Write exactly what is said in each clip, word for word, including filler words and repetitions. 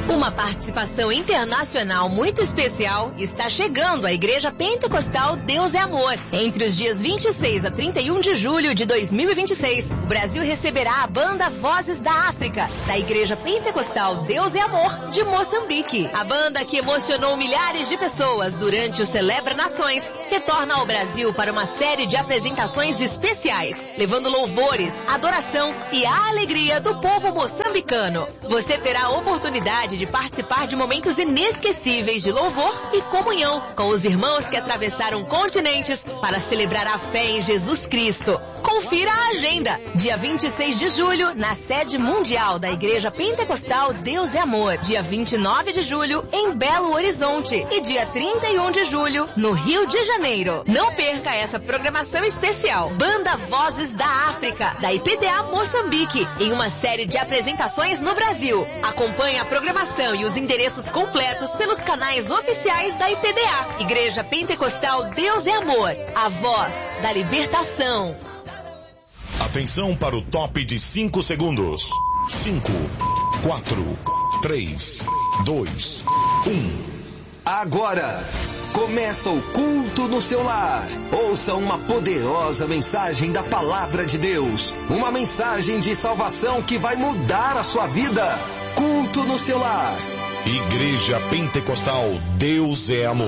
Uma participação internacional muito especial está chegando à Igreja Pentecostal Deus é Amor. Entre os dias vinte e seis a trinta e um de julho de dois mil e vinte e seis, o Brasil receberá a banda Vozes da África, da Igreja Pentecostal Deus é Amor, de Moçambique. A banda que emocionou milhares de pessoas durante o Celebra Nações retorna ao Brasil para uma série de apresentações especiais, levando louvores, adoração e a alegria do povo moçambicano. Você terá a oportunidade de participar de momentos inesquecíveis de louvor e comunhão com os irmãos que atravessaram continentes para celebrar a fé em Jesus Cristo. Confira a agenda. Dia vinte e seis de julho, na sede mundial da Igreja Pentecostal Deus é Amor. Dia vinte e nove de julho, em Belo Horizonte. E dia trinta e um de julho, no Rio de Janeiro. Não perca essa programação especial. Banda Vozes da África, da I P D A Moçambique, em uma série de apresentações no Brasil. Acompanhe a programação e os endereços completos pelos canais oficiais da I P D A. Igreja Pentecostal Deus é Amor, a voz da libertação. Atenção para o top de cinco segundos. cinco, quatro, três, dois, um. Agora começa o culto no seu lar. Ouça uma poderosa mensagem da Palavra de Deus. Uma mensagem de salvação que vai mudar a sua vida. Culto no seu lar. Igreja Pentecostal Deus é Amor,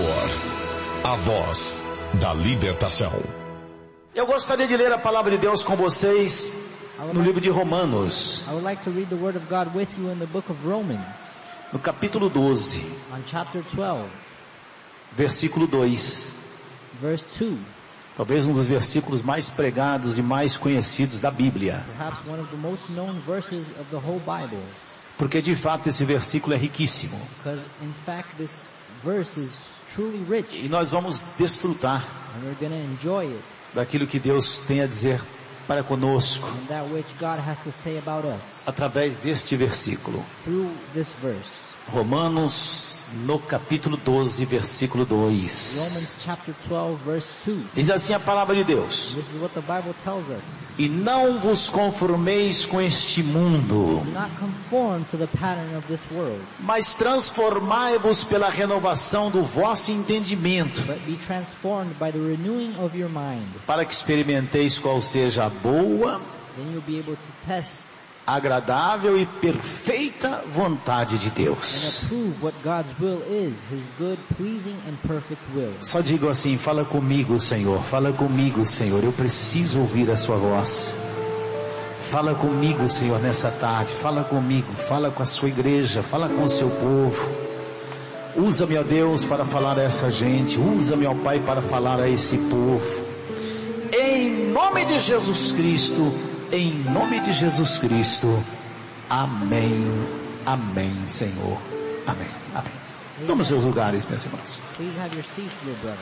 a voz da libertação. Eu gostaria de ler a palavra de Deus com vocês no livro de Romanos. I would like to read the word of God with you in the book of Romans. No capítulo doze, on chapter twelve, versículo dois. Verse two. Talvez um dos versículos mais pregados e mais conhecidos da Bíblia. Perhaps one of the most known verses of the whole Bible. Porque de fato esse versículo é riquíssimo. Because in fact this verse is truly rich. E nós vamos desfrutar and we're going to enjoy it. daquilo que Deus tem a dizer para conosco and that which God has to say about us. através deste versículo. Through this verse. Romanos no capítulo doze, versículo dois. Romans chapter twelve, verse two. Diz assim a palavra de Deus. This is what the Bible tells us. E não vos conformeis com este mundo, Do not conform to the pattern of this world, mas transformai-vos pela renovação do vosso entendimento, but be transformed by the renewing of your mind. para que experimenteis qual seja a boa, Then you'll be able to test agradável e perfeita vontade de and Deus. approve what God's will is, His good, pleasing and perfect will. Só digo assim, fala comigo, Senhor, fala comigo, Senhor, eu preciso ouvir a sua voz. Fala comigo, Senhor, nessa tarde, fala comigo, fala com a sua igreja, fala com o seu povo. Usa-me, ó Deus, para falar a essa gente, usa-me, ó Pai, para falar a esse povo. Em nome de Jesus Cristo, em nome de Jesus Cristo, amém, amém, Senhor, amém, amém. Toma os seus lugares, meus irmãos. Please have your seats, dear brothers.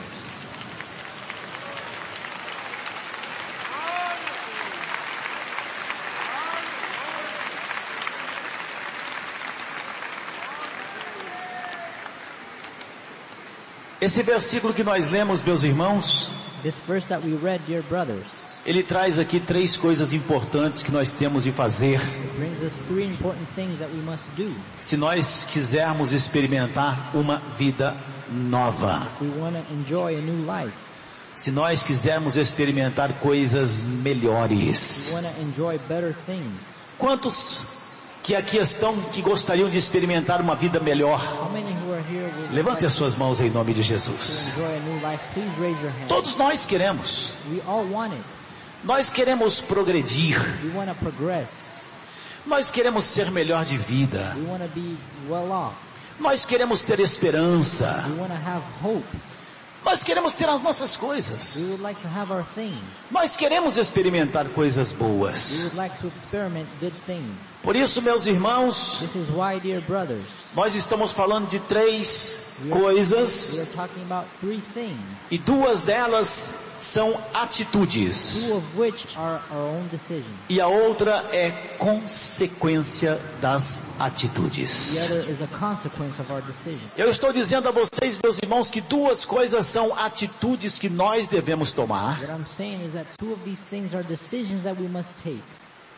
Esse versículo que nós lemos, meus irmãos, This verse that we read, dear brothers, ele traz aqui três coisas importantes que nós temos de fazer it brings us three important things that we must do se nós quisermos experimentar uma vida nova, if we want to enjoy a new life. se nós quisermos experimentar coisas We melhores. want to enjoy better things. Quantos que aqui estão que gostariam de experimentar uma vida melhor? How many who are here would Levante like as suas mãos em nome de to Jesus. enjoy a new life? Please raise your hand. Todos nós queremos. We all want it. Nós queremos progredir. We want to progress. Nós queremos ser melhor de vida. We want to be well off. Nós queremos ter esperança. We want to have hope. Nós queremos ter as nossas We coisas. would like to have our things. Nós queremos experimentar coisas We boas. would like to experiment good things. Por isso, meus irmãos, This is why, dear brothers, nós estamos falando de três we are, coisas we are talking about three things, e duas delas são atitudes two of which are our own decisions. e a outra é consequência das The atitudes. other is a consequence of our decisions. Eu estou dizendo a vocês, meus irmãos, que duas coisas são atitudes que nós devemos tomar What I'm saying is that two of these things are decisions that we must take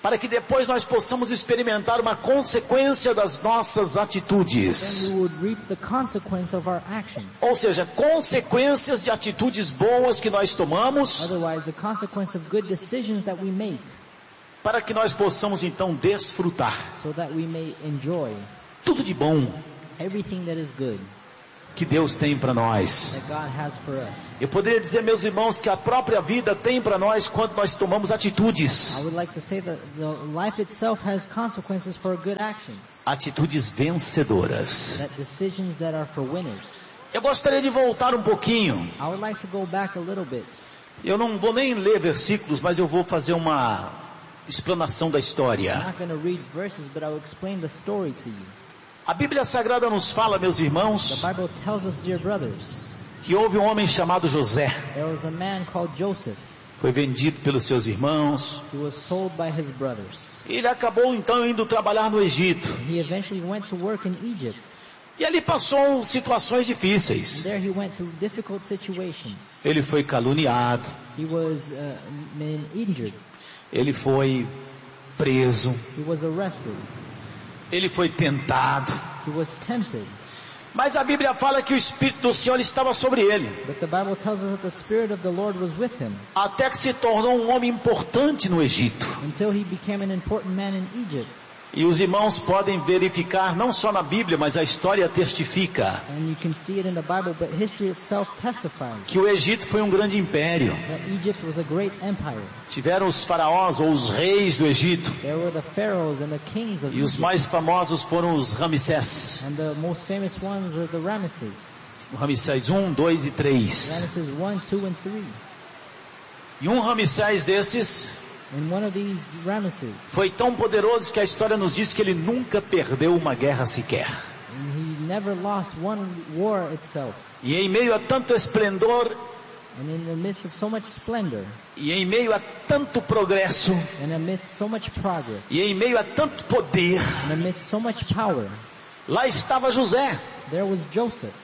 para que depois nós possamos experimentar uma consequência das nossas atitudes. then we would reap the consequence of our actions. Ou seja, consequências de atitudes boas que nós tomamos, Otherwise, the consequence of good decisions that we make, para que nós possamos então desfrutar so that we may enjoy tudo de bom everything that is good que Deus tem para nós. that God has for us. Eu poderia dizer, meus irmãos, que a própria vida tem para nós quando nós tomamos atitudes. I would like to say that the life itself has consequences for good actions, Atitudes vencedoras. that decisions that are for winners. Eu gostaria de voltar um pouquinho. I would like to go back a little bit. Eu não vou nem ler versículos, mas eu vou fazer uma explanação da I'm história. not going to read verses, but I will explain the story to you. A Bíblia Sagrada nos fala, meus The irmãos, Bible tells us, dear brothers, que houve um homem chamado José. there was a man called Joseph Foi vendido pelos seus irmãos. who was sold by his brothers. Ele acabou então indo trabalhar no Egito. He eventually went to work in Egypt. E ali passou situações And difíceis. there he went through difficult situations. Ele foi caluniado. He was uh, been injured. Ele foi preso. He was arrested. Ele foi tentado. He was tempted. Mas a Bíblia fala que o Espírito do Senhor estava sobre ele. But the Bible tells us that the Spirit of the Lord was with him Até que se tornou um homem importante no Egito. until he became an important man in Egypt. E os irmãos podem verificar, não só na Bíblia, mas a história testifica, And you can see it in the Bible, but history itself testifies que o Egito foi um grande império. that Egypt was a great empire. Tiveram os faraós ou os reis do Egito. There were the pharaohs and the kings of E os Egypt. mais famosos foram os Ramsés. And the most famous ones were the Ramesses. Ramsés um, dois e três. Ramesses one, two, and three. E um Ramsés desses And one of these Ramesses, foi tão poderoso que a história nos diz que ele nunca perdeu uma guerra sequer. and he never lost one war itself. E em meio a tanto esplendor, And in the midst of so much splendor, e em meio a tanto progresso, and amidst so much progress, e em meio a tanto poder, and amidst so much power, lá estava José, there was Joseph,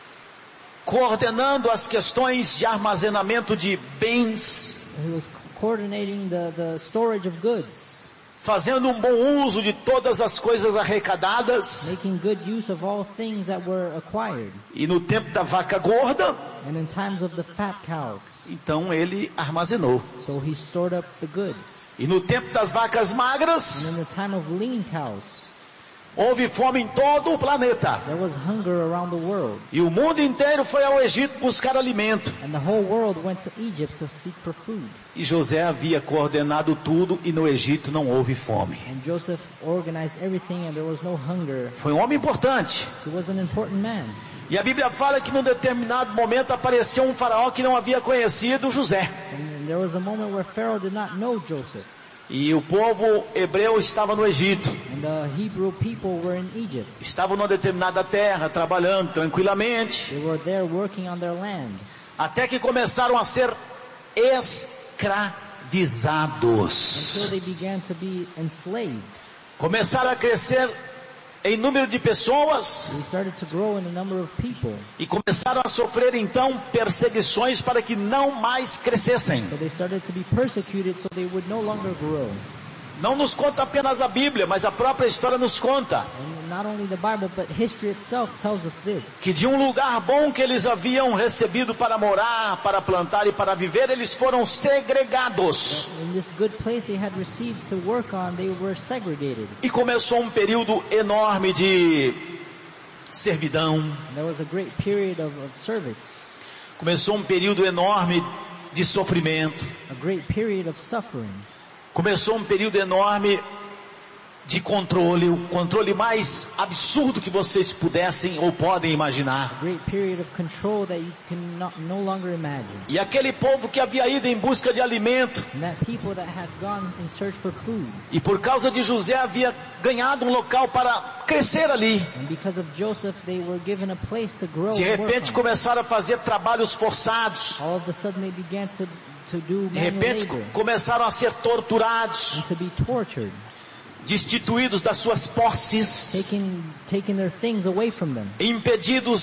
coordenando as questões de armazenamento de bens, who was coordinating the, the storage of goods, fazendo um bom uso de todas as coisas arrecadadas. making good use of all things that were acquired. E no tempo da vaca gorda, And in times of the fat cows, então ele armazenou. so he stored up the goods. E no tempo das vacas magras, And in the time of lean cows, houve fome em todo o planeta. there was hunger around the world. E o mundo inteiro foi ao Egito buscar alimento. And the whole world went to Egypt to seek for food. E José havia coordenado tudo e no Egito não houve fome. And Joseph organized everything and there was no hunger. Foi um homem importante. He was an important man. E a Bíblia fala que num determinado momento apareceu um faraó que não havia conhecido José. And there was a moment where Pharaoh did not know Joseph. E o povo hebreu estava no Egito. And the Hebrew people were in Egypt. Estavam numa determinada terra, trabalhando tranquilamente. They were there working on their land. Até que começaram a ser escravizados. Until they began to be enslaved. Começaram a crescer em número de pessoas They started to grow in the number of people. e começaram a sofrer então perseguições para que não mais crescessem. So they started to be persecuted so they would no longer grow. Não nos conta apenas a Bíblia, mas a própria história nos conta And not only the Bible, but history itself tells us this. que de um lugar bom que eles haviam recebido para morar, para plantar e para viver, eles foram segregados. In this good place they had received to work on, they were segregated. E começou um período enorme de servidão. And there was a great period of, of service, Começou um período enorme de sofrimento. a great period of suffering. Começou um período enorme de controle, o controle mais absurdo que vocês pudessem ou podem imaginar. A great period of control that you can not, no longer imagine. E aquele povo que havia ido em busca de alimento, And that people that had gone in search for food, e por causa de José havia ganhado um local para crescer ali. and because of Joseph they were given a place to grow De and work repente on. começaram a fazer trabalhos forçados. All of a sudden they began to, to do De manual repente labor começaram a ser torturados, and to be tortured, destituídos das suas posses, taking, taking their things away from them, impedidos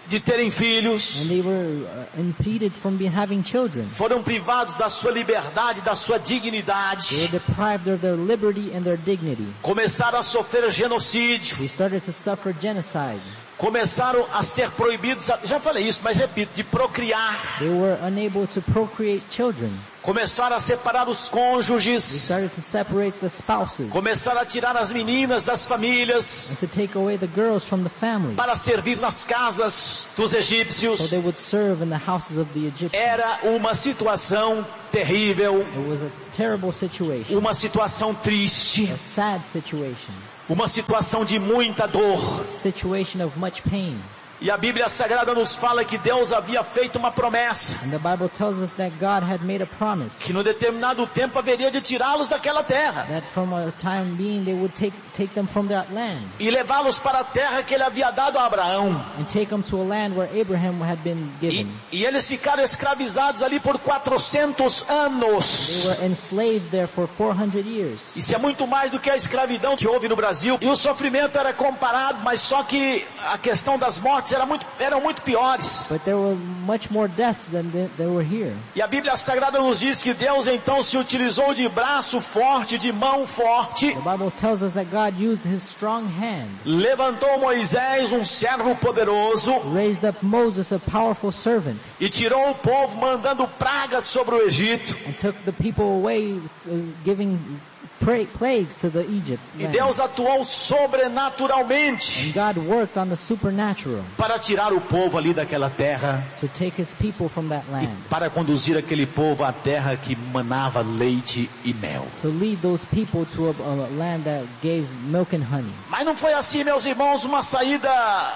de terem filhos. And they were uh, impeded from be, having children. Foram privados da sua liberdade, da sua They dignidade. were deprived of their liberty and their dignity. Começaram a sofrer genocídio. They started to suffer genocide. Começaram a ser proibidos, já falei isso, mas repito, de procriar. They were unable to procreate children. Começaram a separar os They cônjuges. started to separate the spouses Começaram a tirar as meninas das famílias and to take away the girls from the family, para servir nas casas dos so egípcios. they would serve in the houses of the Egyptians. Era uma situação terrível, It was a terrible situation, uma situação triste, a sad situation, uma situação de muita dor. a situation of much pain. E a Bíblia Sagrada nos fala que Deus havia feito uma promessa, And the Bible tells us that God had made a promise que no determinado tempo haveria de tirá-los daquela terra that from a time being they would take take them from that land e levá-los para a terra que ele havia dado a Abraão. and take them to a land where Abraham had been E, given. e eles ficaram escravizados ali por quatrocentos They anos. were enslaved there for four hundred years. Isso é muito mais do que a escravidão que houve no Brasil. E o sofrimento era comparado, mas só que a questão das mortes era muito, eram muito piores. But there were much more deaths than th- there were here. E a Bíblia Sagrada nos diz que Deus então se utilizou de braço forte, de mão forte. The Bible tells us that God used his strong hand, Levantou Moisés, um servo poderoso, raised up Moses, a powerful servant, e tirou o povo mandando pragas sobre o Egito. and took the people away, uh, giving pra- plagues to the Egypt E land. Deus atuou sobrenaturalmente And God worked on the supernatural para tirar o povo ali daquela terra to take his people from that e land, para conduzir aquele povo à terra que manava leite e mel. to lead those people to a, a land that gave milk and honey. Mas não foi assim, meus irmãos, uma saída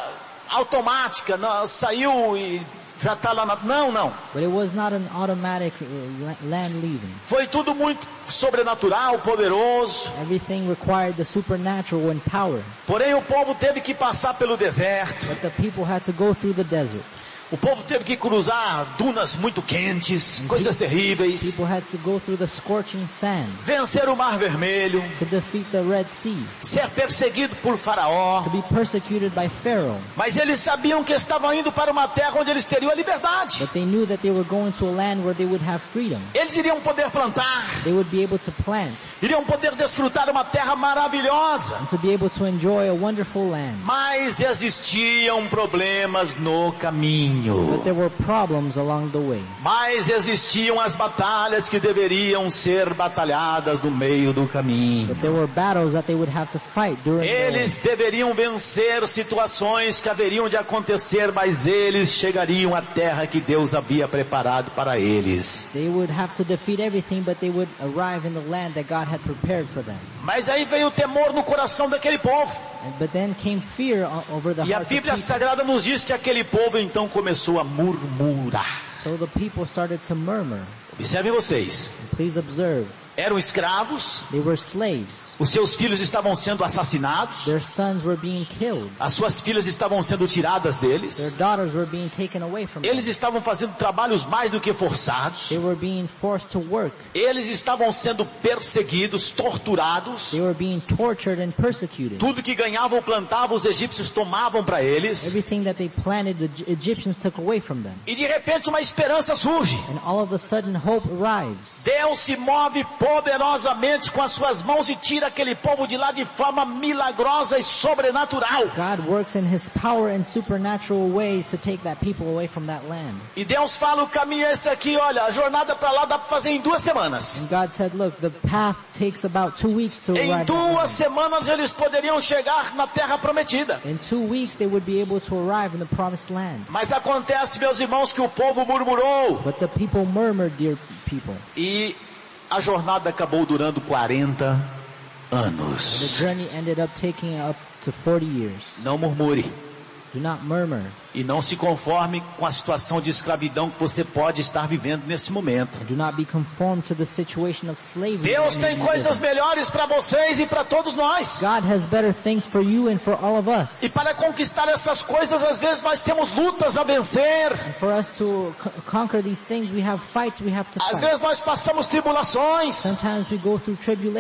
automática, não, saiu e já está lá na... Não, não. But it was not an automatic uh, la- land leaving. Foi tudo muito sobrenatural, poderoso. Everything required the supernatural and power. Porém o povo teve que passar pelo deserto. But the people had to go through the desert. O povo teve que cruzar dunas muito quentes, coisas terríveis. People had to go through the scorching sand Vencer o Mar Vermelho. to defeat the Red Sea, Ser perseguido por Faraó. to be persecuted by Pharaoh. Mas eles sabiam que estavam indo para uma terra onde eles teriam a liberdade. But they knew that they were going to a land where they would have freedom. Eles iriam poder plantar. They would be able to plant Iriam poder desfrutar uma terra maravilhosa. and to be able to enjoy a wonderful land. Mas existiam problemas no caminho. But there were problems along the way. Mas existiam as batalhas que deveriam ser batalhadas no meio do caminho. But there were battles that they would have to fight during the way. Eles deveriam vencer situações que haveriam de acontecer, mas eles chegariam à terra que Deus havia preparado para eles. They would have to defeat everything, but they would arrive in the land that God had prepared for them. Mas aí veio o temor no coração daquele povo. And, but then came fear o- over the E a hearts of Bíblia people. Sagrada nos diz que aquele povo então começou a murmurar. So the people started to murmur. Observem vocês. And please observe, Eram escravos, they were slaves. os seus filhos estavam sendo assassinados, Their sons were being killed. as suas filhas estavam sendo tiradas Their deles, daughters were being taken away from them. eles estavam fazendo trabalhos mais do que forçados, They were being forced to work. eles estavam sendo perseguidos, torturados, They were being tortured and persecuted. tudo que ganhavam ou plantavam os egípcios tomavam para eles, Everything that they planted, the Eg- Egyptians took away from them. e de repente uma esperança surge. And all of a sudden hope arrives. Deus se move poderosamente com as suas mãos e tira aquele povo de lá de forma milagrosa e sobrenatural. God works in his power and supernatural ways to take that people away from that land. E Deus fala, o caminho é esse aqui, olha, a jornada para lá dá para fazer em duas semanas. And God said, look, the path takes about two weeks to Em arrive. at duas land. semanas eles poderiam chegar na terra prometida. In two weeks they would be able to arrive in the promised land. Mas acontece, meus irmãos, que o povo murmurou. But the people murmured, dear people. E a jornada acabou durando quarenta The anos. journey ended up taking up to forty years. Não murmure. Do not murmur. E não se conforme com a situação de escravidão que você pode estar vivendo nesse momento. Do not be conformed to the situation of slavery. Deus that tem you coisas live in. melhores para vocês e para todos nós. God has better things for you and for all of us. E para conquistar essas coisas, às vezes nós temos lutas a vencer. And for us to co- conquer these things, we have fights we have to Às fight. vezes nós passamos tribulações. Sometimes we go through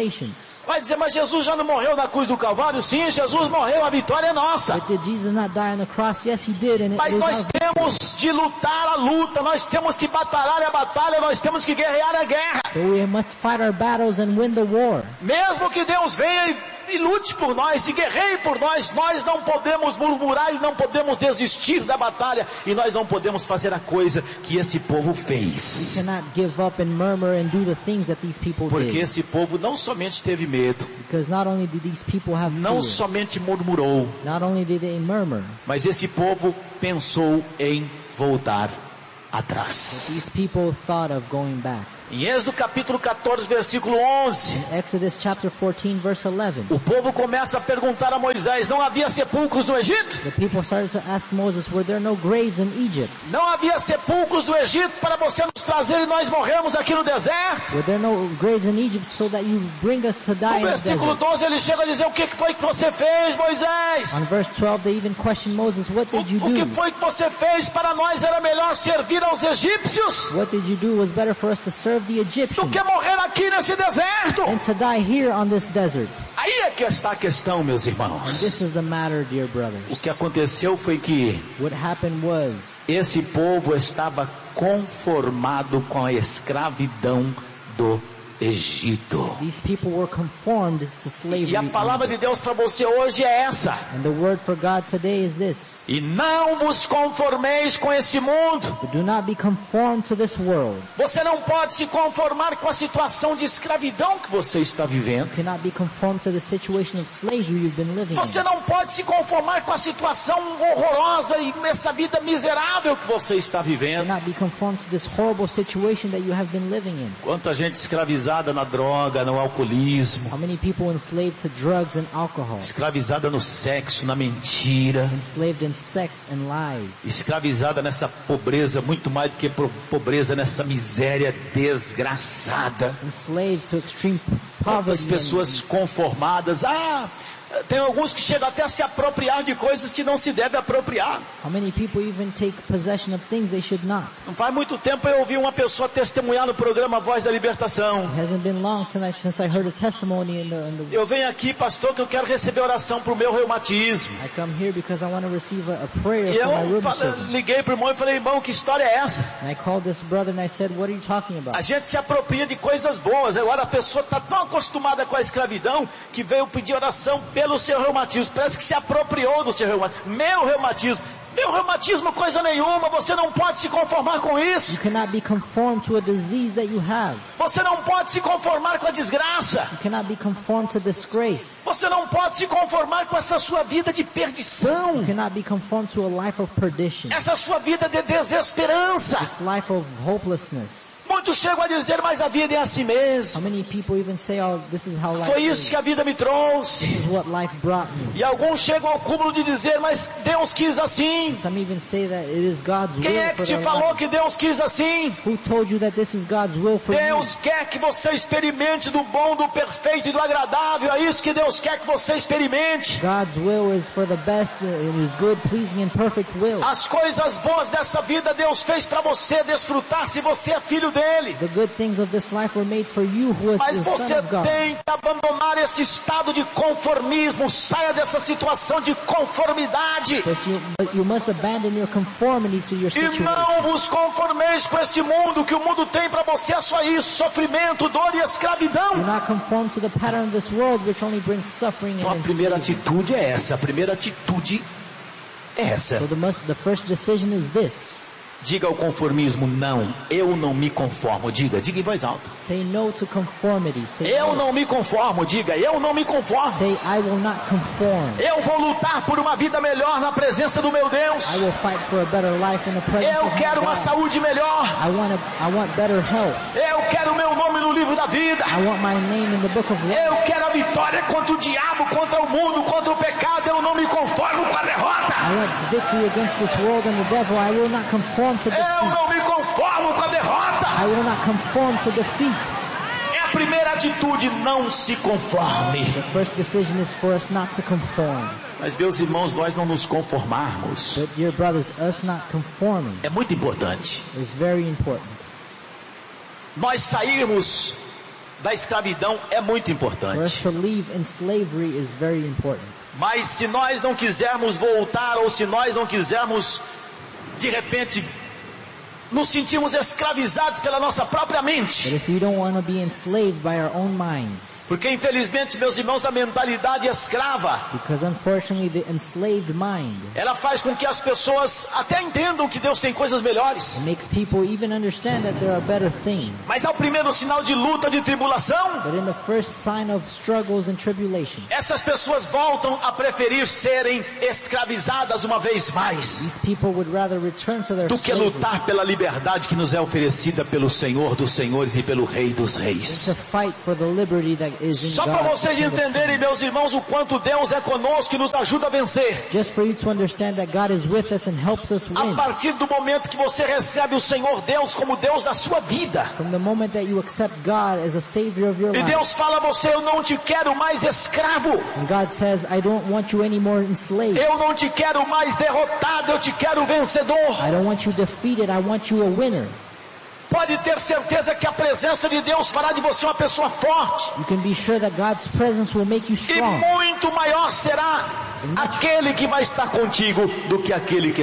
tribulations. Vai dizer, mas Jesus já não morreu na cruz do Calvário? Sim, Jesus morreu, a vitória é nossa. But did Jesus not die on on the cross? Yes, he did. And it Mas was nós our victory. temos de lutar a luta, nós temos que batalhar a batalha, nós temos que guerrear a guerra. But we must fight our battles and win the war. Mesmo que Deus venha e E lute por nós, e guerreie por nós, nós não podemos murmurar e não podemos desistir da batalha, e nós não podemos fazer a coisa que esse povo We fez. cannot give up and murmur and do the things that these people Porque did. esse povo não somente teve medo, Because not only did these people have não fear, somente murmurou, not only did they murmur, mas esse povo pensou em voltar these atrás. people thought of going back. Em Êxodo capítulo catorze, versículo onze, In Exodus chapter fourteen, verse eleven, o povo começa a perguntar a Moisés: não havia sepulcros no Egito? the people started to ask Moses, were there no graves in Egypt? Não havia sepulcros no Egito para você nos trazer e nós morrermos aqui no deserto? Were there no graves in Egypt so that you bring us to die No in the versículo desert? doze ele chega a dizer: o que foi que você fez, Moisés? On verse twelve, they even questioned Moses, what O, did you o que do? foi que você fez? Para nós era melhor servir aos egípcios What did you do? It was better for us to serve the do Egyptians que morrer aqui nesse deserto. than to die here on this desert. Aí é que está a questão, meus And irmãos. this is the matter, dear O brothers. que aconteceu foi que What happened was, esse povo estava conformado com a escravidão do Egito. these people were conformed to slavery. E a palavra in de Egypt. Deus para você hoje é essa: And the word for God today is this: e não vos conformeis com esse mundo. do not be conformed to this world. Você não pode se conformar com a situação de escravidão que você está vivendo. You cannot be conformed to the situation of slavery you've been living Você in. não pode se conformar com a situação horrorosa e essa vida miserável que você está You vivendo. cannot be conformed to this horrible situation that you have been living in. Quanta gente escravizada na droga, no alcoolismo, How many people enslaved to drugs and alcohol, escravizada no sexo, na mentira, enslaved in sex and lies, escravizada nessa pobreza, muito mais do que pro- pobreza, nessa miséria desgraçada. enslaved to extreme Quantas poverty. pessoas conformadas, ah, tem alguns que chegam até a se apropriar de coisas que não se deve apropriar. And how many people even take possession of things they should not? Não faz muito tempo eu ouvi uma pessoa testemunhar no programa Voz da Libertação. It hasn't been long since I, since I heard a testimony in the, in the Eu venho aqui, pastor, que eu quero receber oração para o meu reumatismo. I come here because I want to receive a, a prayer E for my eu fala- rheumatism. liguei para o irmão e falei: irmão, que história é essa? And I called this brother and I said, what are you talking about? A gente se apropria de coisas boas. Agora a pessoa está tão acostumada com a escravidão que veio pedir oração pelo seu reumatismo. Parece que se apropriou do seu reumatismo. Meu reumatismo. Meu reumatismo, coisa nenhuma. Você não pode se conformar com isso. You cannot be conformed to a disease that you have. Você não pode se conformar com a desgraça. You cannot be conformed to disgrace. Você não pode se conformar com essa sua vida de perdição. You cannot be conformed to a life of perdition. Essa sua vida de desesperança. This life of hopelessness. Muitos chegam a dizer: mas a vida é assim mesmo. How many people even say, oh, this is how life Foi is. isso que a vida me trouxe. This is what life brought me. E alguns chegam ao cúmulo de dizer: mas Deus quis assim. Some even say that it is God's Quem will é que for te their falou life. que Deus quis assim? Who told you that this is God's will for you? Deus quer que você experimente do bom, do perfeito e do agradável. É isso que Deus quer que você experimente. God's will is for the best, it is good, pleasing and perfect will. As coisas boas dessa vida Deus fez para você desfrutar se você é filho dele. The good things of this life were made for you who is Mas the você Son of God. tem que abandonar esse estado de conformismo. Saia dessa situação de conformidade. But you, but you must abandon your conformity to your E situation. não vos conformeis com esse mundo. Que o mundo tem para você é só isso: sofrimento, dor e Do escravidão. not conform to the pattern of this world which only brings suffering Então a and primeira enslavement. atitude é essa. A primeira atitude é essa. So the, must, the first decision is this. Diga ao conformismo: não, eu não me conformo. Diga, diga em voz alta. Say no to conformity. Say, Eu no. não me conformo. Diga, eu não me conformo. Say I will not conform. Eu vou lutar por uma vida melhor na presença do meu Deus. I will fight for a better life in the presence Eu of quero uma God. saúde melhor. I want, a, I want better health. Eu quero meu nome no livro da vida. I want my name in the book of life. Eu quero a vitória contra o diabo, contra o mundo, contra o pecado. Eu não me conformo com a derrota. I want victory against this world and the devil. I will not conform to Eu defeat. não me conformo com a derrota. I will not conform to defeat. É a primeira atitude: não se conforme. The first decision is for us not to conform. Mas, meus irmãos, nós não nos conformarmos But dear brothers, us not conforming é muito importante. is very important. Nós sairmos da escravidão é muito For us importante. to live in slavery is very important. Mas se nós não quisermos voltar, ou se nós não quisermos, de repente, nos sentirmos escravizados pela nossa própria But mente, if we don't want to be enslaved by our own minds, porque infelizmente, meus irmãos, a mentalidade escrava, because unfortunately the enslaved mind, ela faz com que as pessoas até entendam que Deus tem coisas melhores. it makes people even understand that there are better things. Mas ao primeiro sinal de luta, de tribulação, But in the first sign of struggles and tribulation, essas pessoas voltam a preferir serem escravizadas uma vez mais, these people would rather return to their do que slavery lutar pela liberdade que nos é oferecida pelo Senhor dos Senhores e pelo Rei dos than Reis. to fight for the liberty that is in Só para God. vocês entenderem, meus irmãos, o quanto Deus é conosco e nos ajuda a vencer. Just for you to understand that God is with us and helps us A win. partir do momento que você recebe o Senhor Deus como Deus da sua vida, From the moment that you accept God as a Savior of your e life, Deus fala a você: eu não te quero mais escravo, and God says, I don't want you anymore enslaved. eu não te quero mais derrotado, eu te quero vencedor. I don't want you defeated, I want you a winner. Pode ter certeza que a presença de Deus fará de você uma pessoa forte, You can be sure that God's presence will make you e strong. muito maior será aquele que vai estar contigo do que aquele que